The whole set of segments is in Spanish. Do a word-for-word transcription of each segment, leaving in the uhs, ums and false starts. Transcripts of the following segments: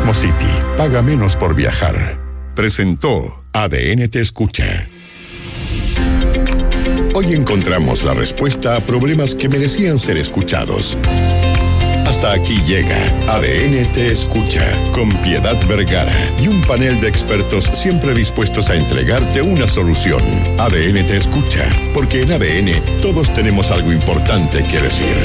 Turismo City. Paga menos por viajar. Presentó A D N Te Escucha. Hoy encontramos la respuesta a problemas que merecían ser escuchados. Hasta aquí llega A D N Te Escucha, con Piedad Vergara y un panel de expertos siempre dispuestos a entregarte una solución. A D N Te Escucha, porque en A D N todos tenemos algo importante que decir.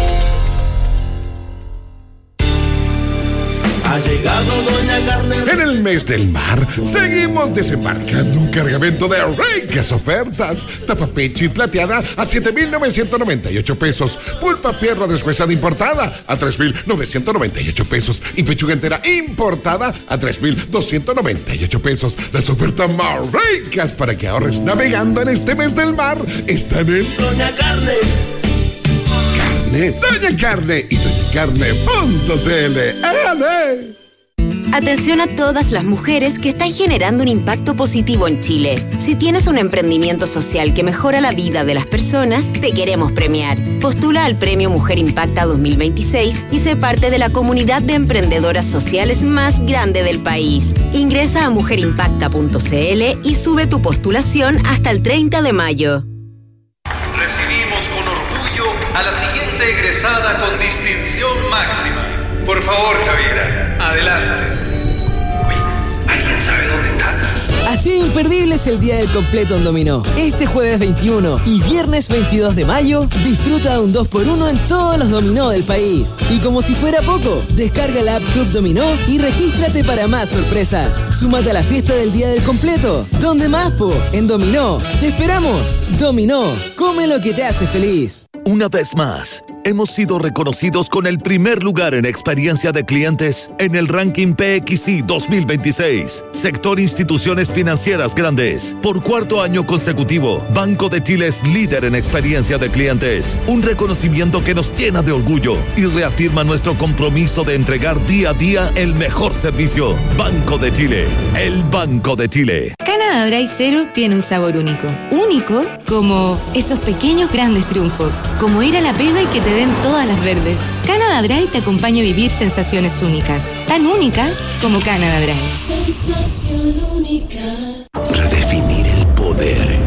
Ha llegado Doña Carne. En el mes del mar, seguimos desembarcando un cargamento de ricas ofertas. Tapa pecho y plateada a siete mil novecientos noventa y ocho pesos. Pulpa pierna deshuesada importada a tres mil novecientos noventa y ocho pesos. Y pechuga entera importada a tres mil doscientos noventa y ocho pesos. Las ofertas más ricas para que ahorres navegando en este mes del mar están en Doña Carne. Carne, Doña Carne y doña carne punto c l. Atención a todas las mujeres que están generando un impacto positivo en Chile. Si tienes un emprendimiento social que mejora la vida de las personas, te queremos premiar. Postula al Premio Mujer Impacta dos mil veintiséis y sé parte de la comunidad de emprendedoras sociales más grande del país. Ingresa a mujer impacta punto c l y sube tu postulación hasta el treinta de mayo. Recibimos con orgullo a la siguiente egresada con distinción máxima. Por favor, Javiera, adelante. Uy, ¿alguien sabe dónde está? Así de imperdible es el Día del Completo en Dominó. Este jueves veintiuno y viernes veintidós de mayo, disfruta de un dos por uno en todos los dominó del país. Y como si fuera poco, descarga la app Club Dominó y regístrate para más sorpresas. Súmate a la fiesta del Día del Completo. ¿Dónde más, po? En Dominó. ¡Te esperamos! Dominó. Come lo que te hace feliz. Una vez más, hemos sido reconocidos con el primer lugar en experiencia de clientes en el ranking P X I dos mil veintiséis. Sector Instituciones Financieras Grandes. Por cuarto año consecutivo, Banco de Chile es líder en experiencia de clientes. Un reconocimiento que nos llena de orgullo y reafirma nuestro compromiso de entregar día a día el mejor servicio. Banco de Chile, el Banco de Chile. Canada Dry Zero tiene un sabor único. Único como esos pequeños grandes triunfos. Como ir a la pega y que te den todas las verdes. Canada Dry te acompaña a vivir sensaciones únicas. Tan únicas como Canada Dry. Sensación única. Redefinir el poder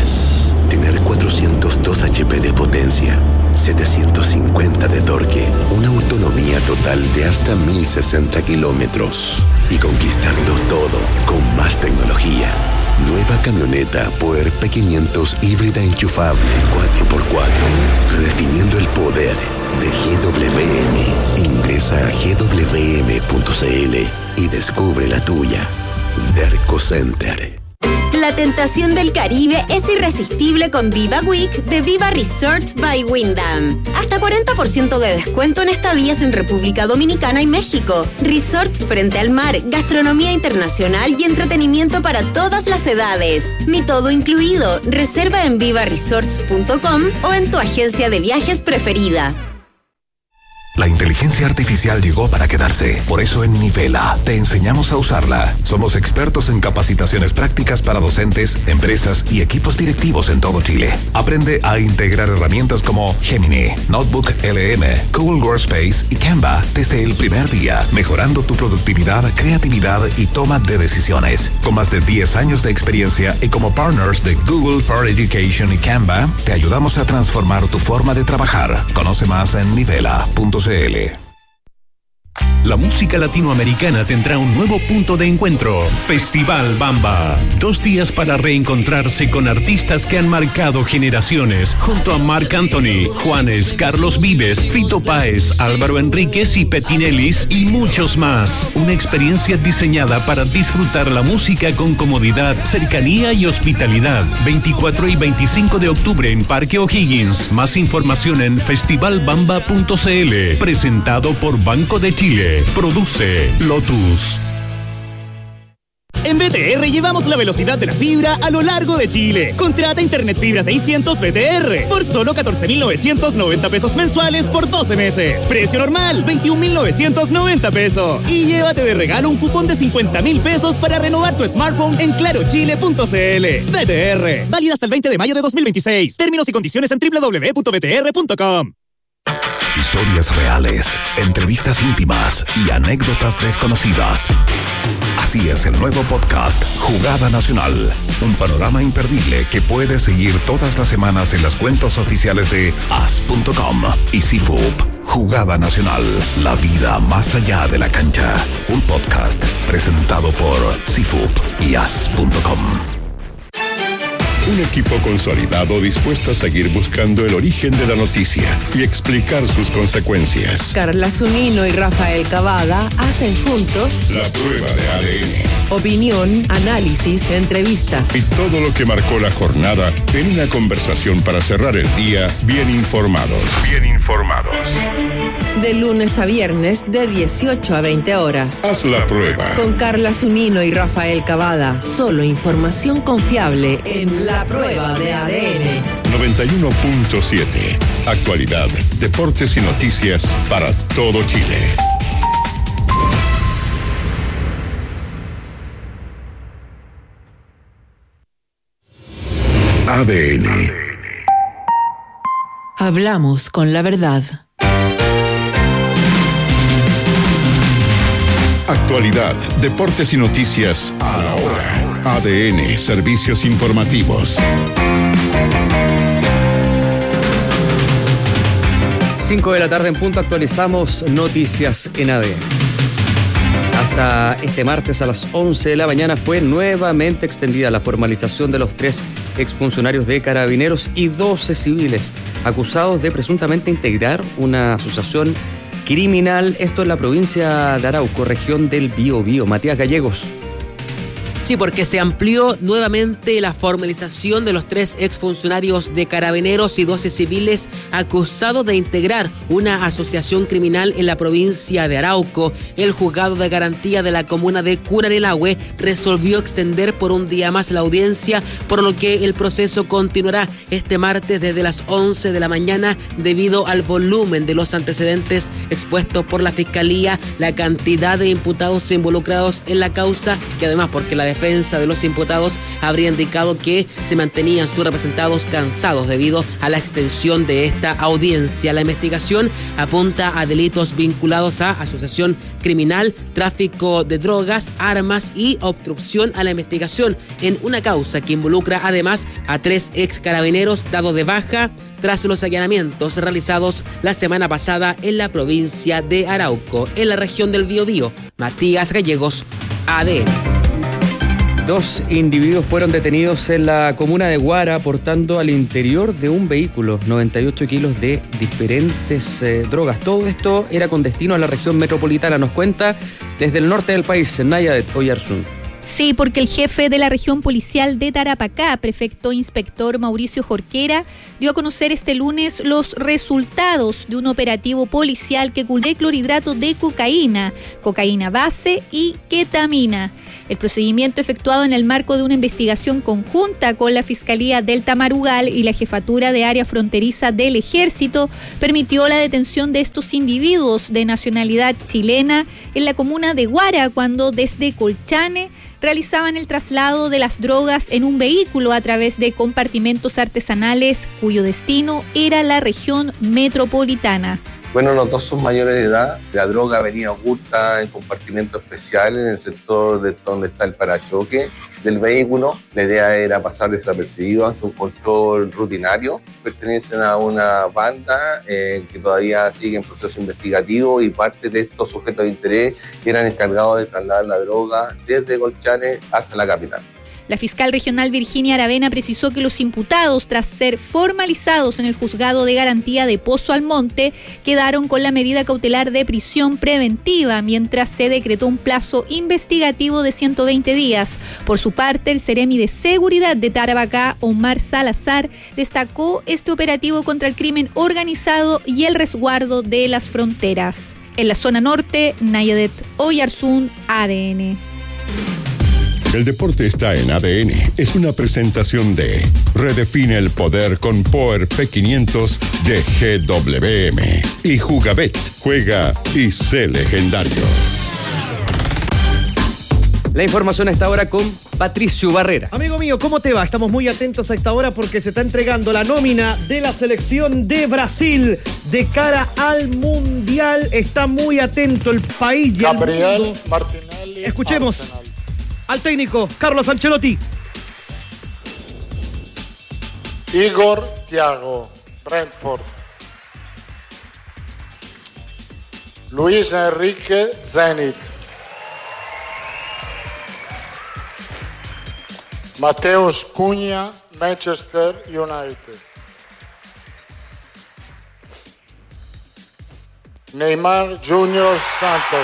es tener cuatrocientos dos H P de potencia, setecientos cincuenta de torque, una autonomía total de hasta mil sesenta kilómetros y conquistarlo todo con más tecnología. Nueva camioneta Power P quinientos híbrida enchufable cuatro por cuatro. Redefiniendo el poder de G W M. Ingresa a G W M punto c l y descubre la tuya. Derco Center. La tentación del Caribe es irresistible con Viva Week de Viva Resorts by Wyndham. Hasta cuarenta por ciento de descuento en estadías en República Dominicana y México. Resorts frente al mar, gastronomía internacional y entretenimiento para todas las edades. Mi todo incluido. Reserva en viva resorts punto com o en tu agencia de viajes preferida. La inteligencia artificial llegó para quedarse. Por eso en Nivela te enseñamos a usarla. Somos expertos en capacitaciones prácticas para docentes, empresas y equipos directivos en todo Chile. Aprende a integrar herramientas como Gemini, Notebook L M, Google Workspace y Canva desde el primer día, mejorando tu productividad, creatividad y toma de decisiones. Con más de diez años de experiencia y como partners de Google for Education y Canva, te ayudamos a transformar tu forma de trabajar. Conoce más en nivela punto c l. La música latinoamericana tendrá un nuevo punto de encuentro. Festival Bamba. Dos días para reencontrarse con artistas que han marcado generaciones. Junto a Marc Anthony, Juanes, Carlos Vives, Fito Páez, Álvaro Enríquez y Petinelis y muchos más. Una experiencia diseñada para disfrutar la música con comodidad, cercanía y hospitalidad. veinticuatro y veinticinco de octubre en Parque O'Higgins. Más información en festival bamba punto c l. Presentado por Banco de Chile. Produce Lotus. En B T R llevamos la velocidad de la fibra a lo largo de Chile. Contrata Internet Fibra seiscientos B T R por solo catorce mil novecientos noventa pesos mensuales por doce meses. Precio normal, veintiún mil novecientos noventa pesos. Y llévate de regalo un cupón de cincuenta mil pesos para renovar tu smartphone en claro chile punto c l. B T R, válida hasta el veinte de mayo de dos mil veintiséis. Términos y condiciones en doble u doble u doble u punto b t r punto com. Historias reales, entrevistas íntimas y anécdotas desconocidas. Así es el nuevo podcast Jugada Nacional, un panorama imperdible que puedes seguir todas las semanas en las cuentas oficiales de as punto com y C F U P. Jugada Nacional, la vida más allá de la cancha. Un podcast presentado por C F U P y as punto com. Un equipo consolidado dispuesto a seguir buscando el origen de la noticia y explicar sus consecuencias. Carla Zunino y Rafael Cavada hacen juntos la prueba de A D N. Opinión, análisis, entrevistas. Y todo lo que marcó la jornada en una conversación para cerrar el día bien informados. Bien informados. De lunes a viernes, de dieciocho a veinte horas. Haz la prueba. Con Carla Zunino y Rafael Cavada. Solo información confiable en La Prueba de A D N. noventa y uno punto siete. Actualidad, deportes y noticias para todo Chile. A D N. Hablamos con la verdad. Actualidad, deportes y noticias a la hora. A D N, servicios informativos. cinco de la tarde en punto, actualizamos noticias en A D N. Hasta este martes a las once de la mañana fue nuevamente extendida la formalización de los tres exfuncionarios de Carabineros y doce civiles acusados de presuntamente integrar una asociación criminal, esto en la provincia de Arauco, región del Biobío. Matías Gallegos. Sí, porque se amplió nuevamente la formalización de los tres exfuncionarios de Carabineros y doce civiles acusados de integrar una asociación criminal en la provincia de Arauco. El juzgado de garantía de la comuna de Curarelahue resolvió extender por un día más la audiencia, por lo que el proceso continuará este martes desde las once de la mañana debido al volumen de los antecedentes expuestos por la Fiscalía, la cantidad de imputados involucrados en la causa y además porque la defensa de los imputados habría indicado que se mantenían sus representados cansados debido a la extensión de esta audiencia. La investigación apunta a delitos vinculados a asociación criminal, tráfico de drogas, armas y obstrucción a la investigación en una causa que involucra además a tres ex carabineros dados de baja tras los allanamientos realizados la semana pasada en la provincia de Arauco, en la región del Biobío. Matías Gallegos, A D N. Dos individuos fueron detenidos en la comuna de Guara portando al interior de un vehículo noventa y ocho kilos de diferentes eh, drogas. Todo esto era con destino a la región metropolitana. Nos cuenta desde el norte del país, Naya Oyarzún. Sí, porque el jefe de la región policial de Tarapacá, prefecto inspector Mauricio Jorquera, dio a conocer este lunes los resultados de un operativo policial que culminó clorhidrato de cocaína, cocaína base y ketamina. El procedimiento efectuado en el marco de una investigación conjunta con la Fiscalía del Tamarugal y la Jefatura de Área Fronteriza del Ejército permitió la detención de estos individuos de nacionalidad chilena en la comuna de Guara cuando desde Colchane realizaban el traslado de las drogas en un vehículo a través de compartimentos artesanales cuyo destino era la región metropolitana. Bueno, los dos son mayores de edad. La droga venía oculta en compartimento especial en el sector de donde está el parachoque del vehículo. La idea era pasar desapercibido ante un control rutinario. Pertenecen a una banda eh, que todavía sigue en proceso investigativo y parte de estos sujetos de interés eran encargados de trasladar la droga desde Colchane hasta la capital. La fiscal regional Virginia Aravena precisó que los imputados, tras ser formalizados en el juzgado de garantía de Pozo Almonte, quedaron con la medida cautelar de prisión preventiva, mientras se decretó un plazo investigativo de ciento veinte días. Por su parte, el seremi de seguridad de Tarapacá, Omar Salazar, destacó este operativo contra el crimen organizado y el resguardo de las fronteras. En la zona norte, Nayadet Oyarzún, A D N. El deporte está en A D N. Es una presentación de Redefine el poder con Power P quinientos de G W M. Y Jugabet. Juega y sé legendario. La información a esta hora con Patricio Barrera. Amigo mío, ¿cómo te va? Estamos muy atentos a esta hora porque se está entregando la nómina de la selección de Brasil de cara al Mundial. Está muy atento el país y Gabriel el mundo. Martinelli. Escuchemos Arsenal. al técnico Carlos Ancelotti. Igor Thiago, Brentford. Luis Enrique, Zenit. Mateus Cunha, Manchester United. Neymar Junior, Santos.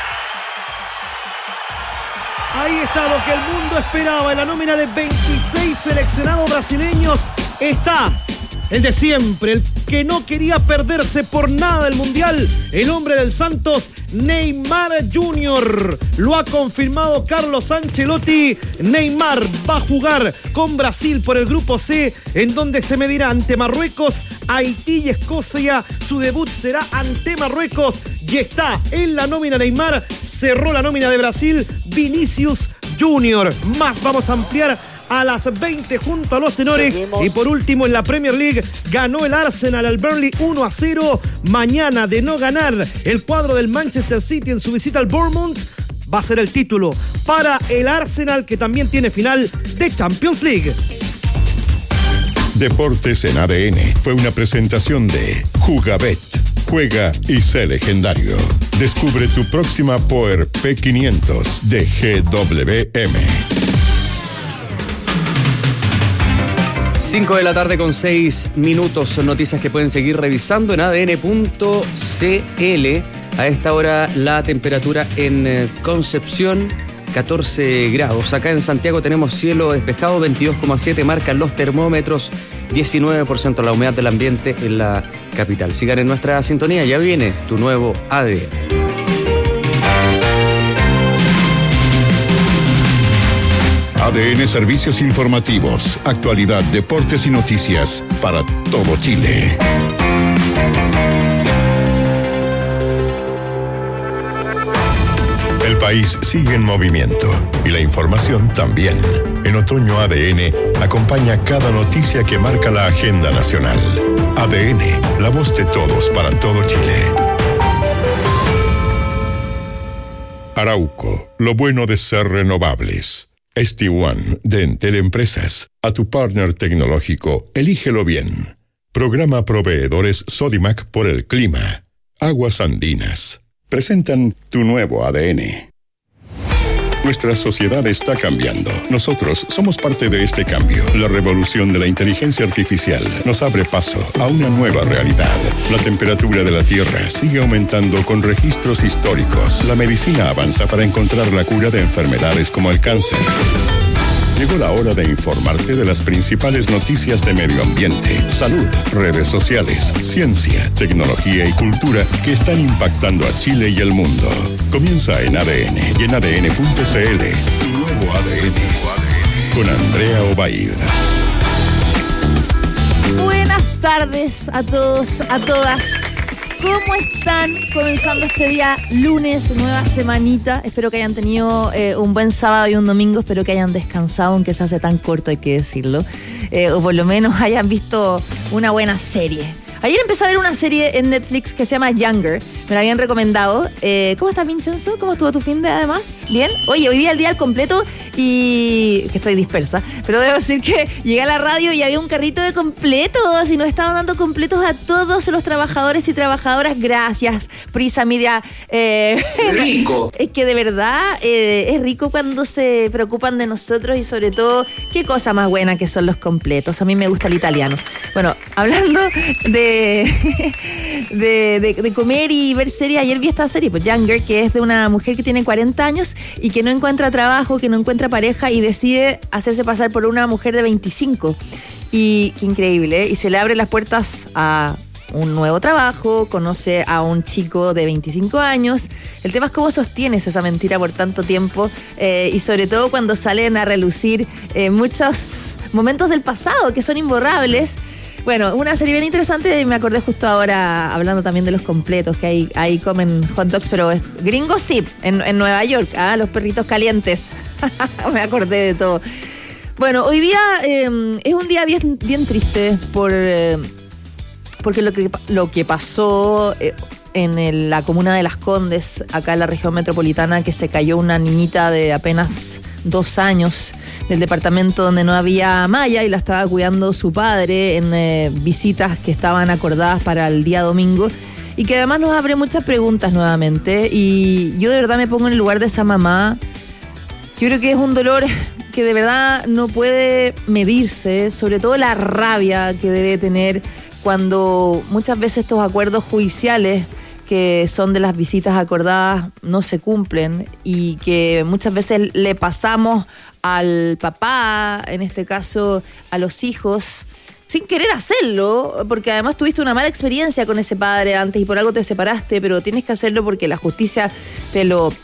Ahí está lo que el mundo esperaba. En la nómina de veintiséis seleccionados brasileños está el de siempre, el que no quería perderse por nada el Mundial, el hombre del Santos, Neymar Junior Lo ha confirmado Carlos Ancelotti. Neymar va a jugar con Brasil por el Grupo C, en donde se medirá ante Marruecos, Haití y Escocia. Su debut será ante Marruecos y está en la nómina Neymar. Cerró la nómina de Brasil, Vinicius Junior Más vamos a ampliar a las veinte junto a los tenores. Seguimos. Y por último, en la Premier League ganó el Arsenal al Burnley uno a cero. Mañana, de no ganar el cuadro del Manchester City en su visita al Bournemouth, va a ser el título para el Arsenal, que también tiene final de Champions League. Deportes en A D N fue una presentación de Jugabet. Juega y sé legendario. Descubre tu próxima Power P quinientos de G W M. cinco de la tarde con seis minutos. Son noticias que pueden seguir revisando en A D N punto C L. A esta hora la temperatura en Concepción, catorce grados. Acá en Santiago tenemos cielo despejado, veintidós coma siete marcan los termómetros, diecinueve por ciento la humedad del ambiente en la capital. Sigan en nuestra sintonía, ya viene tu nuevo A D N. A D N Servicios Informativos, actualidad, deportes y noticias para todo Chile. El país sigue en movimiento y la información también. En otoño A D N acompaña cada noticia que marca la agenda nacional. A D N, la voz de todos para todo Chile. Arauco, lo bueno de ser renovables. S T One de Entel Empresas. A tu partner tecnológico, elígelo bien. Programa Proveedores Sodimac por el clima. Aguas Andinas. Presentan tu nuevo A D N. Nuestra sociedad está cambiando. Nosotros somos parte de este cambio. La revolución de la inteligencia artificial nos abre paso a una nueva realidad. La temperatura de la Tierra sigue aumentando con registros históricos. La medicina avanza para encontrar la cura de enfermedades como el cáncer. Llegó la hora de informarte de las principales noticias de medio ambiente, salud, redes sociales, ciencia, tecnología y cultura que están impactando a Chile y el mundo. Comienza en A D N y en A D N punto C L. Tu nuevo A D N con Andrea Obaid. Buenas tardes a todos, a todas. ¿Cómo están? Comenzando este día lunes, nueva semanita. Espero que hayan tenido eh, un buen sábado y un domingo. Espero que hayan descansado, aunque se hace tan corto, hay que decirlo. Eh, o por lo menos hayan visto una buena serie. Ayer empecé a ver una serie en Netflix que se llama Younger. Me la habían recomendado. Eh, ¿Cómo estás, Vincenzo? ¿Cómo estuvo tu fin de además? ¿Bien? Oye, hoy día el día al completo y... que estoy dispersa. Pero debo decir que llegué a la radio y había un carrito de completos y nos estaban dando completos a todos los trabajadores y trabajadoras. Gracias, Prisa Media. Eh, rico. Es que de verdad eh, es rico cuando se preocupan de nosotros y sobre todo, qué cosa más buena que son los completos. A mí me gusta el italiano. Bueno, hablando de De, de, de comer y ver series. Ayer vi esta serie, pues Younger, que es de una mujer que tiene cuarenta años y que no encuentra trabajo, que no encuentra pareja y decide hacerse pasar por una mujer de veinticinco. Y qué increíble, ¿eh? Y se le abren las puertas a un nuevo trabajo, conoce a un chico de veinticinco años. El tema es cómo sostienes esa mentira por tanto tiempo eh, y sobre todo cuando salen a relucir eh, muchos momentos del pasado que son imborrables. Bueno, una serie bien interesante y me acordé justo ahora hablando también de los completos, que ahí, ahí comen hot dogs, pero es gringos sí, en, en Nueva York, ¿ah? Los perritos calientes. Me acordé de todo. Bueno, hoy día eh, es un día bien, bien triste por... Eh, porque lo que, lo que pasó eh, en el, la comuna de Las Condes, acá en la región metropolitana, que se cayó una niñita de apenas dos años del departamento donde no había malla y la estaba cuidando su padre en eh, visitas que estaban acordadas para el día domingo, y que además nos abre muchas preguntas nuevamente. Y yo de verdad me pongo en el lugar de esa mamá. Yo creo que es un dolor que de verdad no puede medirse, sobre todo la rabia que debe tener cuando muchas veces estos acuerdos judiciales que son de las visitas acordadas no se cumplen, y que muchas veces le pasamos al papá, en este caso a los hijos, sin querer hacerlo, porque además tuviste una mala experiencia con ese padre antes y por algo te separaste, pero tienes que hacerlo porque la justicia te lo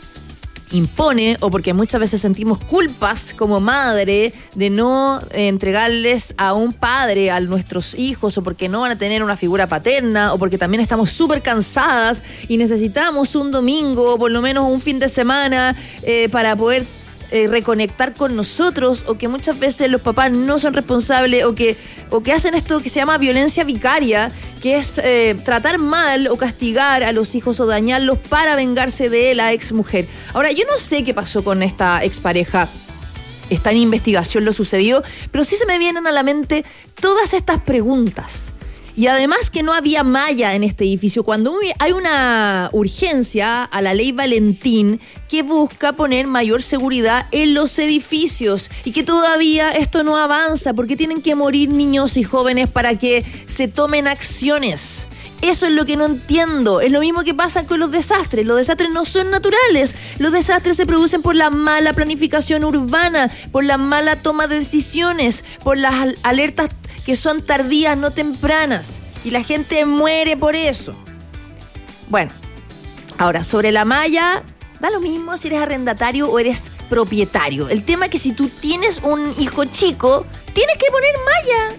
impone, o porque muchas veces sentimos culpas como madre de no eh, entregarles a un padre a nuestros hijos, o porque no van a tener una figura paterna, o porque también estamos súper cansadas y necesitamos un domingo o por lo menos un fin de semana eh, para poder Eh, reconectar con nosotros, o que muchas veces los papás no son responsables, o que, o que hacen esto que se llama violencia vicaria, que es eh, tratar mal o castigar a los hijos o dañarlos para vengarse de la ex mujer. Ahora, yo no sé qué pasó con esta expareja. Está en investigación lo sucedido, pero sí se me vienen a la mente todas estas preguntas. Y además que no había malla en este edificio, cuando hay una urgencia a la ley Valentín que busca poner mayor seguridad en los edificios, y que todavía esto no avanza porque tienen que morir niños y jóvenes para que se tomen acciones. Eso es lo que no entiendo. Es lo mismo que pasa con los desastres. Los desastres no son naturales. Los desastres se producen por la mala planificación urbana, por la mala toma de decisiones, por las alertas que son tardías, no tempranas. Y la gente muere por eso. Bueno, ahora, sobre la malla, da lo mismo si eres arrendatario o eres propietario. El tema es que si tú tienes un hijo chico, tienes que poner malla.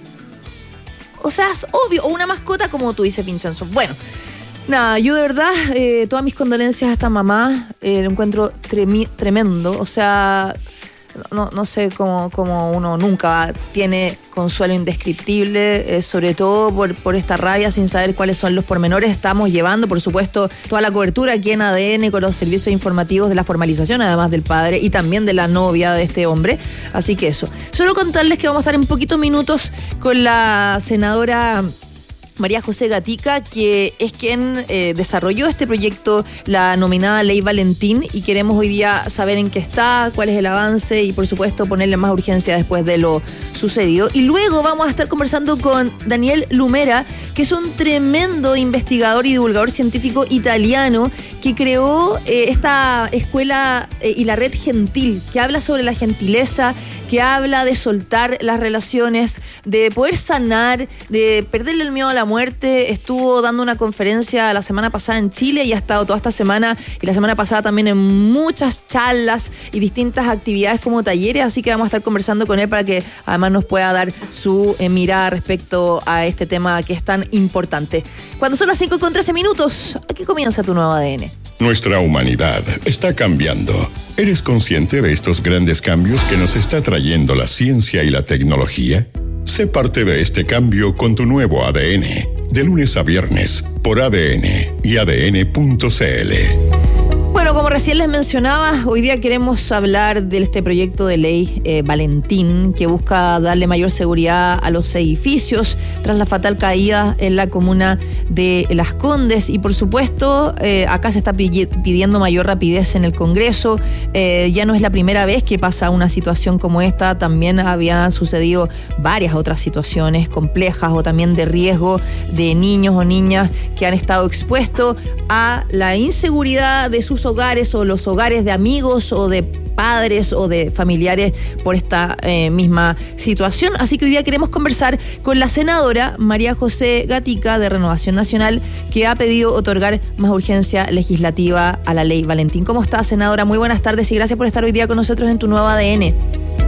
O sea, es obvio. O una mascota, como tú dices, Pinchanzo. Bueno, nada, yo de verdad, eh, todas mis condolencias a esta mamá. Eh, lo encuentro tremi- tremendo. O sea, no, no sé cómo, cómo uno nunca tiene consuelo indescriptible, eh, sobre todo por, por esta rabia, sin saber cuáles son los pormenores. Estamos llevando, por supuesto, toda la cobertura aquí en A D N con los servicios informativos de la formalización, además del padre y también de la novia de este hombre. Así que eso. Solo contarles que vamos a estar en poquitos minutos con la senadora María José Gatica, que es quien eh, desarrolló este proyecto, la nominada Ley Valentín, y queremos hoy día saber en qué está, cuál es el avance y, por supuesto, ponerle más urgencia después de lo sucedido. Y luego vamos a estar conversando con Daniel Lumera, que es un tremendo investigador y divulgador científico italiano que creó eh, esta escuela eh, y la red gentil, que habla sobre la gentileza, que habla de soltar las relaciones, de poder sanar, de perderle el miedo a la muerte. Estuvo dando una conferencia la semana pasada en Chile y ha estado toda esta semana y la semana pasada también en muchas charlas y distintas actividades como talleres, así que vamos a estar conversando con él para que además nos pueda dar su eh, mirada respecto a este tema que es tan importante. Cuando son las cinco con trece minutos, aquí comienza tu nuevo A D N. Nuestra humanidad está cambiando. ¿Eres consciente de estos grandes cambios que nos está trayendo la ciencia y la tecnología? Sé parte de este cambio con tu nuevo A D N, de lunes a viernes, por A D N y A D N punto C L. Bueno, como recién les mencionaba, hoy día queremos hablar de este proyecto de ley eh, Valentín, que busca darle mayor seguridad a los edificios tras la fatal caída en la comuna de Las Condes. Y por supuesto, eh, acá se está pidiendo mayor rapidez en el Congreso. Eh, ya no es la primera vez que pasa una situación como esta. También habían sucedido varias otras situaciones complejas o también de riesgo de niños o niñas que han estado expuestos a la inseguridad de sus hogares o los hogares de amigos o de padres o de familiares por esta eh, misma situación. Así que hoy día queremos conversar con la senadora María José Gatica de Renovación Nacional, que ha pedido otorgar más urgencia legislativa a la ley Valentín. ¿Cómo está, senadora? Muy buenas tardes y gracias por estar hoy día con nosotros en tu nuevo A D N.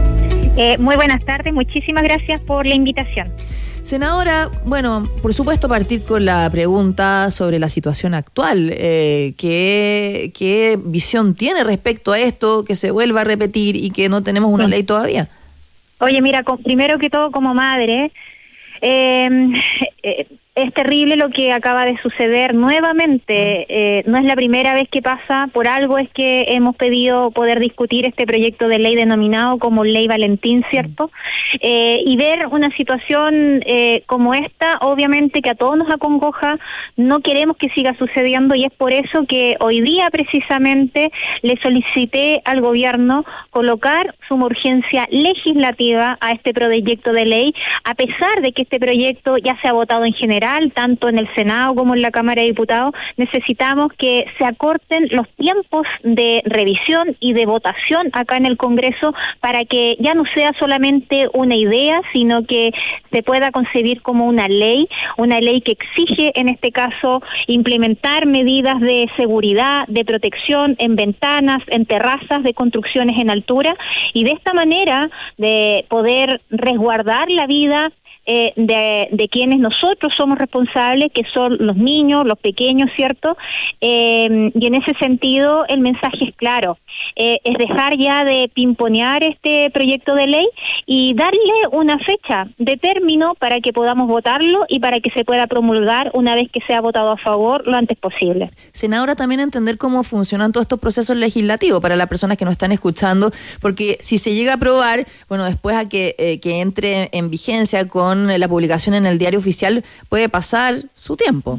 Eh, muy buenas tardes, muchísimas gracias por la invitación. Senadora, bueno, por supuesto partir con la pregunta sobre la situación actual. Eh, ¿qué, ¿Qué visión tiene respecto a esto que se vuelva a repetir y que no tenemos una ley todavía? Oye, mira, con, primero que todo como madre, eh, eh, Es terrible lo que acaba de suceder nuevamente. Eh, no es la primera vez que pasa. Por algo es que hemos pedido poder discutir este proyecto de ley denominado como Ley Valentín, ¿cierto? Eh, y ver una situación eh, como esta, obviamente que a todos nos acongoja. No queremos que siga sucediendo y es por eso que hoy día precisamente le solicité al gobierno colocar suma urgencia legislativa a este proyecto de ley, a pesar de que este proyecto ya se ha votado en general, tanto en el Senado como en la Cámara de Diputados. Necesitamos que se acorten los tiempos de revisión y de votación acá en el Congreso para que ya no sea solamente una idea, sino que se pueda concebir como una ley, una ley que exige en este caso implementar medidas de seguridad, de protección en ventanas, en terrazas de construcciones en altura, y de esta manera de poder resguardar la vida Eh, de, de quienes nosotros somos responsables, que son los niños, los pequeños, ¿cierto? Eh, y en ese sentido el mensaje es claro, eh, es dejar ya de pimponear este proyecto de ley y darle una fecha de término para que podamos votarlo y para que se pueda promulgar una vez que sea votado a favor lo antes posible. Senadora, también entender cómo funcionan todos estos procesos legislativos para las personas que nos están escuchando, porque si se llega a aprobar, bueno, después a que, eh, que entre en vigencia con la publicación en el Diario Oficial, puede pasar su tiempo.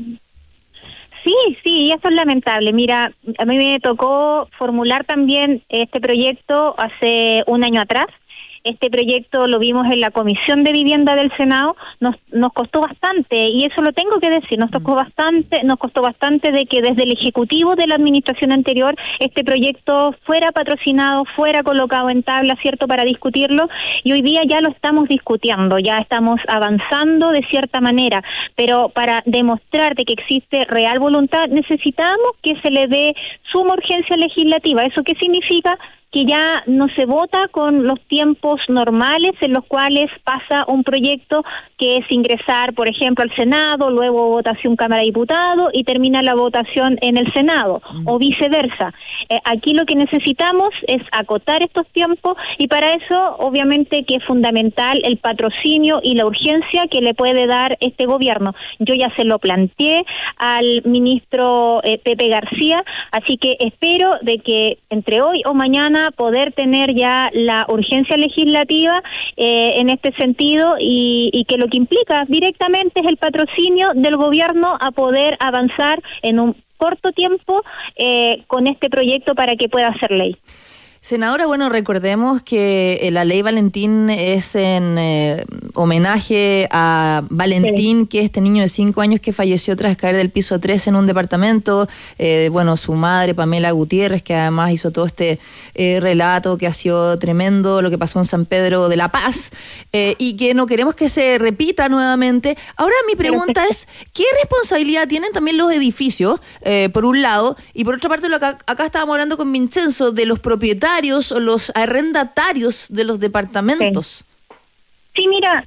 Sí, sí, y eso es lamentable. Mira, a mí me tocó formular también este proyecto hace un año atrás. Este proyecto lo vimos en la Comisión de Vivienda del Senado, nos nos costó bastante, y eso lo tengo que decir, nos tocó bastante, nos costó bastante de que desde el Ejecutivo de la administración anterior este proyecto fuera patrocinado, fuera colocado en tabla, ¿cierto?, para discutirlo, y hoy día ya lo estamos discutiendo, ya estamos avanzando de cierta manera, pero para demostrar de que existe real voluntad necesitamos que se le dé suma urgencia legislativa. ¿Eso qué significa? Que ya no se vota con los tiempos normales en los cuales pasa un proyecto que es ingresar, por ejemplo, al Senado, luego votación Cámara de Diputados y termina la votación en el Senado, mm. o viceversa. Eh, aquí lo que necesitamos es acotar estos tiempos y para eso, obviamente, que es fundamental el patrocinio y la urgencia que le puede dar este gobierno. Yo ya se lo planteé al ministro eh, Pepe García, así que espero de que entre hoy o mañana poder tener ya la urgencia legislativa eh, en este sentido y, y que lo que implica directamente es el patrocinio del gobierno a poder avanzar en un corto tiempo eh, con este proyecto para que pueda ser ley. Senadora, bueno, recordemos que eh, la ley Valentín es en eh, homenaje a Valentín, sí. que es este niño de cinco años que falleció tras caer del piso tres en un departamento. Eh, bueno, su madre, Pamela Gutiérrez, que además hizo todo este eh, relato que ha sido tremendo, lo que pasó en San Pedro de la Paz, eh, y que no queremos que se repita nuevamente. Ahora mi pregunta es, ¿qué responsabilidad tienen también los edificios, eh, por un lado, y por otra parte, lo que acá, acá estábamos hablando con Vincenzo, de los propietarios o los arrendatarios de los departamentos? Sí, sí mira,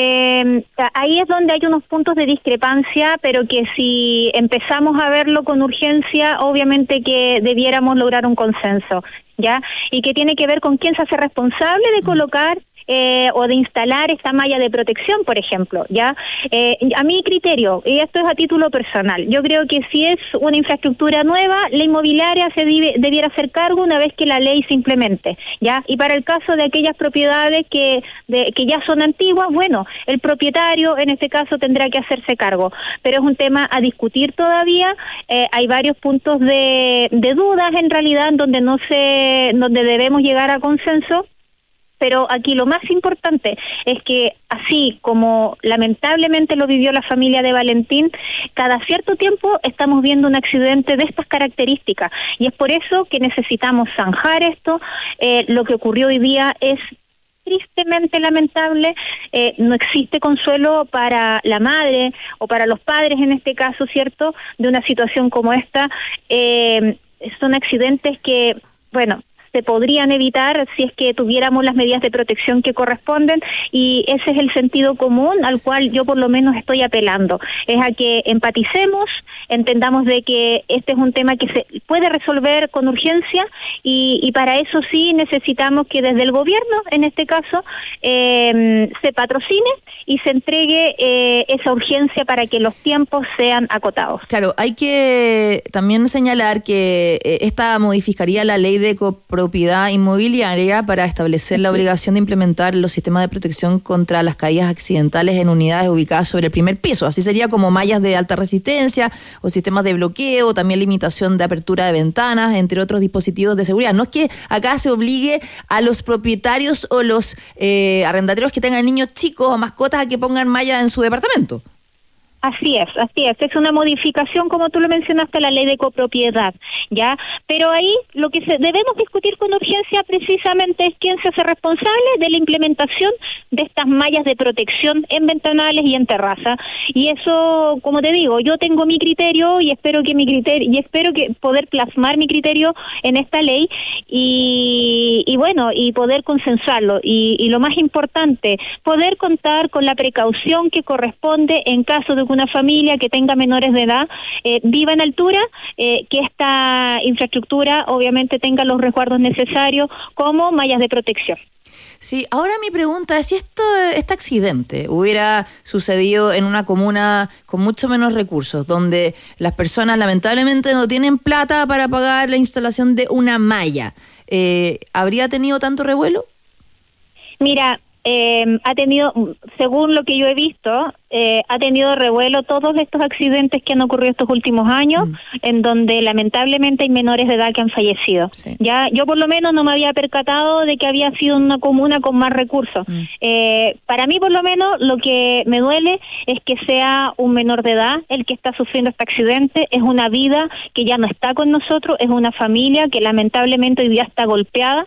eh, ahí es donde hay unos puntos de discrepancia, pero que si empezamos a verlo con urgencia, obviamente que debiéramos lograr un consenso, ¿ya? Y que tiene que ver con quién se hace responsable de colocar Eh, o de instalar esta malla de protección, por ejemplo, ¿ya? Eh, a mi criterio, y esto es a título personal, yo creo que si es una infraestructura nueva, la inmobiliaria se debe, debiera hacer cargo una vez que la ley se implemente, ¿ya? Y para el caso de aquellas propiedades que, de, que ya son antiguas, bueno, el propietario en este caso tendrá que hacerse cargo, pero es un tema a discutir todavía. Eh, hay varios puntos de, de dudas en realidad en donde no se, donde debemos llegar a consenso. Pero aquí lo más importante es que, así como lamentablemente lo vivió la familia de Valentín, cada cierto tiempo estamos viendo un accidente de estas características. Y es por eso que necesitamos zanjar esto. Eh, lo que ocurrió hoy día es tristemente lamentable. Eh, no existe consuelo para la madre o para los padres, en este caso, ¿cierto?, de una situación como esta. Eh, son accidentes que, bueno, se podrían evitar si es que tuviéramos las medidas de protección que corresponden, y ese es el sentido común al cual yo por lo menos estoy apelando, es a que empaticemos, entendamos de que este es un tema que se puede resolver con urgencia, y, y para eso sí necesitamos que desde el gobierno, en este caso, eh, se patrocine y se entregue eh, esa urgencia para que los tiempos sean acotados. Claro, hay que también señalar que eh, esta modificaría la ley de copropiedad inmobiliaria para establecer la obligación de implementar los sistemas de protección contra las caídas accidentales en unidades ubicadas sobre el primer piso. Así sería como mallas de alta resistencia o sistemas de bloqueo, también limitación de apertura de ventanas, entre otros dispositivos de seguridad. No es que acá se obligue a los propietarios o los eh, arrendatarios que tengan niños chicos o mascotas a que pongan mallas en su departamento. Así es, así es. Es una modificación, como tú lo mencionaste, a la ley de copropiedad, ¿ya? Pero ahí lo que se debemos discutir con urgencia precisamente es quién se hace responsable de la implementación de estas mallas de protección en ventanales y en terraza. Y eso, como te digo, yo tengo mi criterio y espero que mi criterio y espero que poder plasmar mi criterio en esta ley y, y bueno, y poder consensuarlo. Y, y lo más importante, poder contar con la precaución que corresponde en caso de una familia que tenga menores de edad, eh, viva en altura, eh, que esta infraestructura obviamente tenga los resguardos necesarios como mallas de protección. Sí, ahora mi pregunta es si esto, este accidente hubiera sucedido en una comuna con mucho menos recursos, donde las personas lamentablemente no tienen plata para pagar la instalación de una malla, eh, ¿habría tenido tanto revuelo? Mira, Eh, ha tenido, según lo que yo he visto, eh, ha tenido revuelo todos estos accidentes que han ocurrido estos últimos años, mm. en donde lamentablemente hay menores de edad que han fallecido. Sí. Ya, yo por lo menos no me había percatado de que había sido una comuna con más recursos. Mm. Eh, para mí por lo menos lo que me duele es que sea un menor de edad el que está sufriendo este accidente, es una vida que ya no está con nosotros, es una familia que lamentablemente hoy día está golpeada.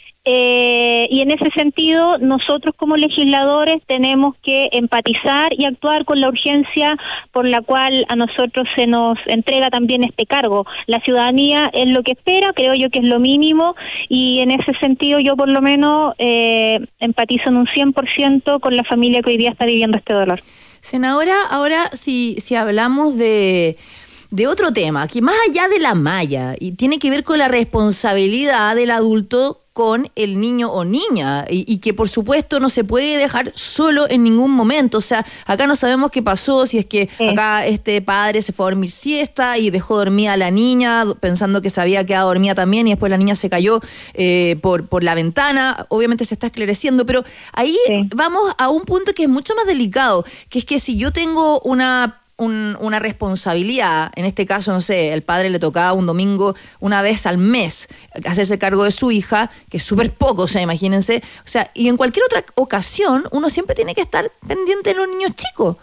Eh, y en ese sentido, nosotros como legisladores tenemos que empatizar y actuar con la urgencia por la cual a nosotros se nos entrega también este cargo. La ciudadanía es lo que espera, creo yo que es lo mínimo, y en ese sentido yo por lo menos eh, empatizo en un cien por ciento con la familia que hoy día está viviendo este dolor. Senadora, ahora si, si hablamos de... de otro tema, que más allá de la malla, y tiene que ver con la responsabilidad del adulto con el niño o niña, y, y que por supuesto no se puede dejar solo en ningún momento. O sea, acá no sabemos qué pasó, si es que sí. acá este padre se fue a dormir siesta y dejó dormida a la niña pensando que se había quedado dormida también, y después la niña se cayó eh, por, por la ventana. Obviamente se está esclareciendo, pero ahí sí. vamos a un punto que es mucho más delicado, que es que si yo tengo una Un, una responsabilidad, en este caso, no sé, el padre le tocaba un domingo una vez al mes hacerse cargo de su hija, que es súper poco, o sea, imagínense, o sea, y en cualquier otra ocasión uno siempre tiene que estar pendiente de los niños chicos.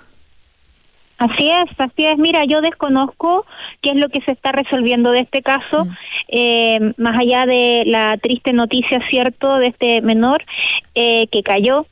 Así es, así es. Mira, yo desconozco qué es lo que se está resolviendo de este caso, mm. eh, más allá de la triste noticia, cierto, de este menor eh, que cayó.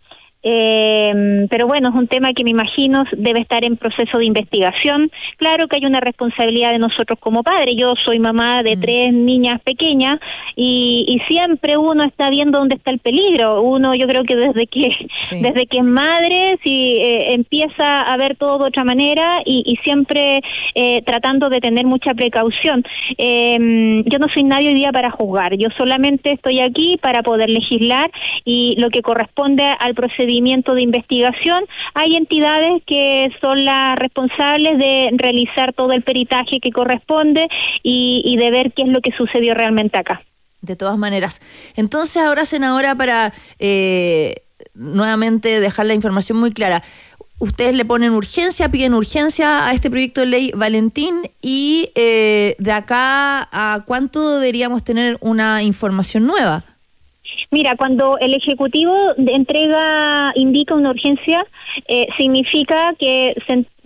Eh, pero bueno, es un tema que me imagino debe estar en proceso de investigación. Claro que hay una responsabilidad de nosotros como padres. Yo soy mamá de mm. tres niñas pequeñas y, y siempre uno está viendo dónde está el peligro. Uno, yo creo que desde que sí. desde que es madre, si eh, empieza a ver todo de otra manera y, y siempre eh, tratando de tener mucha precaución. Eh, yo no soy nadie hoy día para juzgar. Yo solamente estoy aquí para poder legislar y lo que corresponde al procedimiento de investigación, hay entidades que son las responsables de realizar todo el peritaje que corresponde y, y de ver qué es lo que sucedió realmente acá. De todas maneras. Entonces, ahora, senadora, para eh, nuevamente dejar la información muy clara, ustedes le ponen urgencia, piden urgencia a este proyecto de ley, Valentín, y eh, de acá a ¿cuánto deberíamos tener una información nueva? Mira, cuando el Ejecutivo entrega, indica una urgencia, eh, significa que se,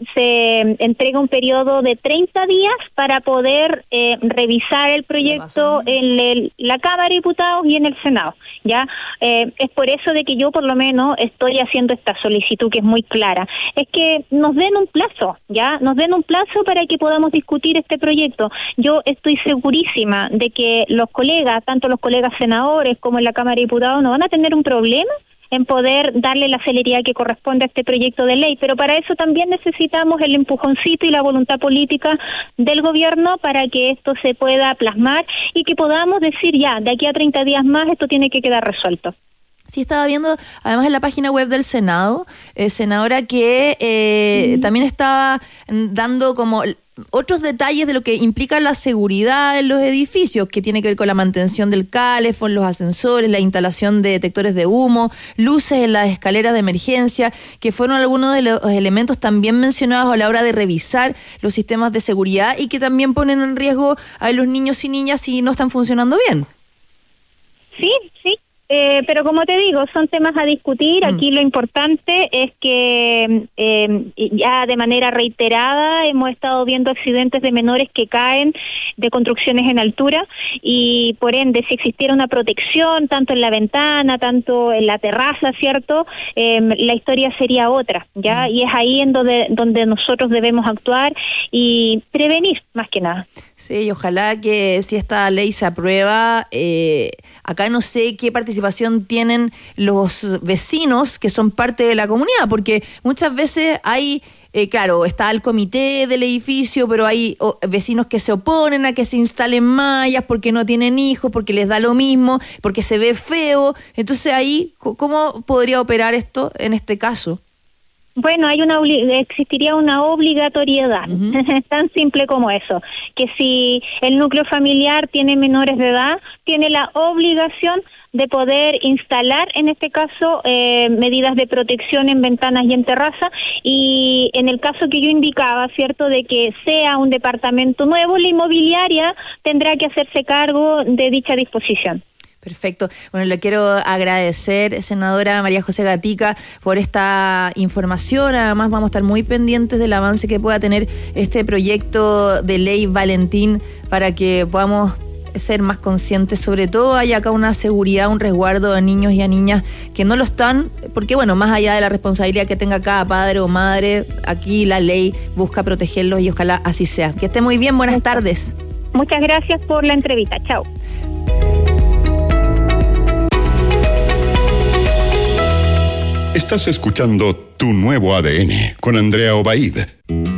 se entrega un periodo de treinta días para poder eh, revisar el proyecto en el, la Cámara de Diputados y en el Senado. Ya eh, es por eso de que yo por lo menos estoy haciendo esta solicitud que es muy clara. Es que nos den un plazo, ya nos den un plazo para que podamos discutir este proyecto. Yo estoy segurísima de que los colegas, tanto los colegas senadores como en la Cámara de Diputados, no van a tener un problema en poder darle la celeridad que corresponde a este proyecto de ley, pero para eso también necesitamos el empujoncito y la voluntad política del gobierno para que esto se pueda plasmar y que podamos decir ya, de aquí a treinta días más esto tiene que quedar resuelto. Sí, estaba viendo, además en la página web del Senado, eh, senadora, que eh, mm. también estaba dando como otros detalles de lo que implica la seguridad en los edificios, que tiene que ver con la mantención del calefón, los ascensores, la instalación de detectores de humo, luces en las escaleras de emergencia, que fueron algunos de los elementos también mencionados a la hora de revisar los sistemas de seguridad y que también ponen en riesgo a los niños y niñas si no están funcionando bien. Sí, sí. Eh, pero como te digo, son temas a discutir. Aquí lo importante es que eh, ya de manera reiterada hemos estado viendo accidentes de menores que caen de construcciones en altura y por ende si existiera una protección tanto en la ventana, tanto en la terraza, ¿cierto? Eh, la historia sería otra, ¿ya? Y es ahí en donde, donde nosotros debemos actuar y prevenir más que nada. Sí, y ojalá que si esta ley se aprueba, eh, acá no sé qué participación tienen los vecinos que son parte de la comunidad, porque muchas veces hay, eh, claro, está el comité del edificio, pero hay oh, vecinos que se oponen a que se instalen mallas porque no tienen hijos, porque les da lo mismo, porque se ve feo. Entonces ahí, ¿cómo podría operar esto en este caso? Bueno, hay una existiría una obligatoriedad, uh-huh. tan simple como eso, que si el núcleo familiar tiene menores de edad, tiene la obligación de poder instalar, en este caso, eh, medidas de protección en ventanas y en terraza, y en el caso que yo indicaba, ¿cierto?, de que sea un departamento nuevo, la inmobiliaria tendrá que hacerse cargo de dicha disposición. Perfecto. Bueno, le quiero agradecer, senadora María José Gatica, por esta información. Además, vamos a estar muy pendientes del avance que pueda tener este proyecto de ley Valentín para que podamos ser más conscientes, sobre todo hay acá una seguridad, un resguardo a niños y a niñas que no lo están, porque bueno, más allá de la responsabilidad que tenga cada padre o madre, aquí la ley busca protegerlos y ojalá así sea. Que esté muy bien, buenas tardes. Muchas gracias por la entrevista, chao. Estás escuchando Tu Nuevo A D N con Andrea Obaid.